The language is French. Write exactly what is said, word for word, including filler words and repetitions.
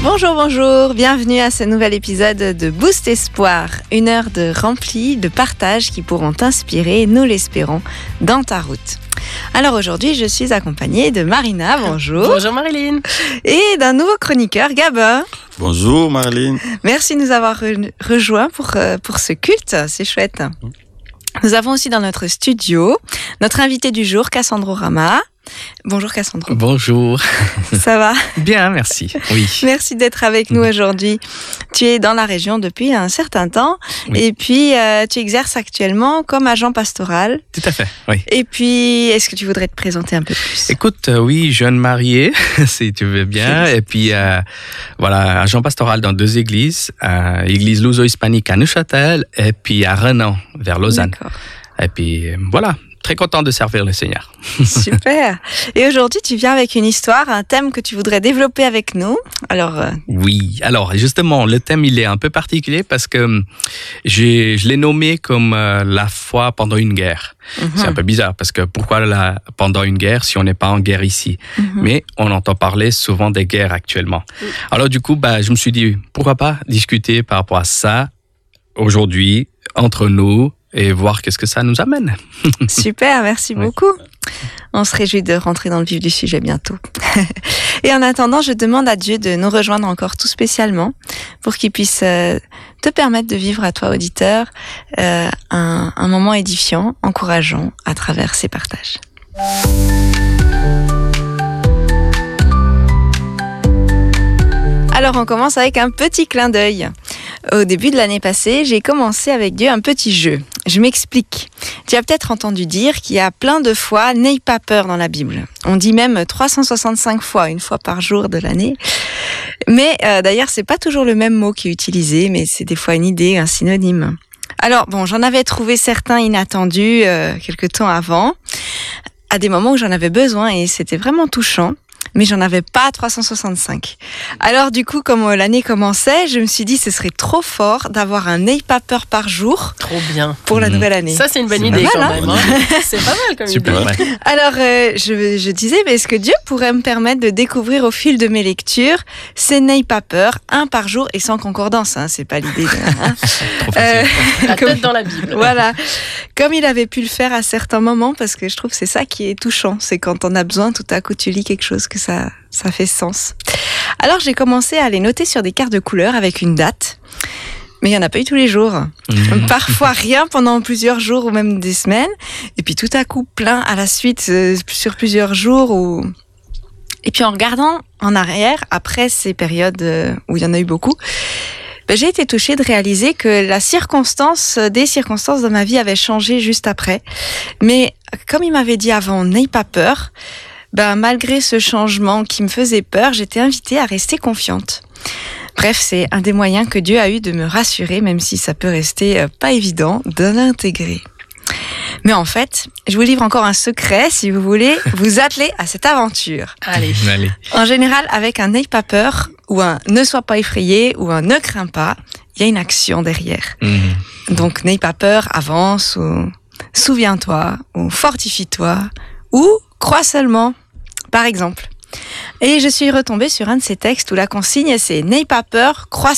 Bonjour, bonjour, bienvenue à ce nouvel épisode de Boost Espoir, une heure de remplie de partages qui pourront t'inspirer, nous l'espérons, dans ta route. Alors aujourd'hui, je suis accompagnée de Marina, bonjour. Bonjour Marilyn. Et d'un nouveau chroniqueur, Gabin. Bonjour Marilyn. Merci de nous avoir re- rejoints pour, euh, pour ce culte, c'est chouette. Nous avons aussi dans notre studio notre invité du jour, Cassandro Rama. Bonjour Cassandro. Bonjour. Ça va ? Bien, merci. Oui. Merci d'être avec nous aujourd'hui. Tu es dans la région depuis un certain temps Oui. et puis euh, tu exerces actuellement comme agent pastoral. Tout à fait, oui. Et puis, est-ce que tu voudrais te présenter un peu plus ? Écoute, euh, oui, jeune marié, si tu veux bien. Et puis, euh, voilà, agent pastoral dans deux églises. Euh, Église luso-hispanique à Neuchâtel et puis à Renan, vers Lausanne. D'accord. Et puis, euh, voilà, très content de servir le Seigneur. Super. Et aujourd'hui, tu viens avec une histoire, un thème que tu voudrais développer avec nous. Alors, euh, Oui, alors justement, le thème, il est un peu particulier parce que j'ai, je l'ai nommé comme euh, la foi pendant une guerre. mm-hmm. C'est un peu bizarre parce que pourquoi la, pendant une guerre si on n'est pas en guerre ici? Mm-hmm. Mais on entend parler souvent des guerres actuellement. Mm. Alors du coup, bah, je me suis dit, pourquoi pas discuter par rapport à ça aujourd'hui, entre nous, et voir qu'est-ce que ça nous amène. Super, merci Oui. beaucoup. On se réjouit de rentrer dans le vif du sujet bientôt. Et en attendant, je demande à Dieu de nous rejoindre encore tout spécialement pour qu'il puisse euh, te permettre de vivre à toi, auditeur, euh, un, un moment édifiant, encourageant à travers ces partages. Alors, on commence avec un petit clin d'œil. Au début de l'année passée, j'ai commencé avec Dieu un petit jeu. Je m'explique. Tu as peut-être entendu dire qu'il y a plein de fois « n'aie pas peur » dans la Bible. On dit même trois cent soixante-cinq fois, une fois par jour de l'année. Mais euh, d'ailleurs, c'est pas toujours le même mot qui est utilisé, mais c'est des fois une idée, un synonyme. Alors bon, j'en avais trouvé certains inattendus euh, quelque temps avant, à des moments où j'en avais besoin et c'était vraiment touchant. Mais j'en avais pas trois cent soixante-cinq. Alors du coup, comme l'année commençait, je me suis dit ce serait trop fort d'avoir un n'aie pas peur par jour Trop bien. pour la Mhm. nouvelle année. Ça, c'est une bonne C'est idée pas quand mal, même. Hein. C'est pas mal comme Super. idée. Ouais. Alors euh, je, je disais, mais est-ce que Dieu pourrait me permettre de découvrir au fil de mes lectures ces n'aie pas peur, un par jour et sans concordance, hein, c'est pas l'idée. De, hein. Trop Euh, facile. La comme- tête dans la Bible. Voilà, comme il avait pu le faire à certains moments, parce que je trouve que c'est ça qui est touchant, c'est quand on a besoin, tout à coup tu lis quelque chose que ça, ça fait sens. Alors j'ai commencé à les noter sur des cartes de couleurs avec une date, mais il n'y en a pas eu tous les jours. Mhm. Parfois rien pendant plusieurs jours ou même des semaines, et puis tout à coup plein à la suite euh, sur plusieurs jours. Ou... Et puis en regardant en arrière, après ces périodes euh, où il y en a eu beaucoup, ben, j'ai été touchée de réaliser que la circonstance, des circonstances de ma vie avaient changé juste après. Mais comme il m'avait dit avant, n'aie pas peur, ben, malgré ce changement qui me faisait peur, j'étais invitée à rester confiante. Bref, c'est un des moyens que Dieu a eu de me rassurer, même si ça peut rester euh, pas évident de l'intégrer. Mais en fait, je vous livre encore un secret si vous voulez vous atteler à cette aventure. Allez. Allez. En général, avec un n'aie pas peur, ou un ne sois pas effrayé, ou un ne crains pas, il y a une action derrière. Mhm. Donc, n'aie pas peur, avance, ou souviens-toi, ou fortifie-toi, ou crois seulement, par exemple. Et je suis retombée sur un de ces textes où la consigne, c'est n'aie pas peur, crois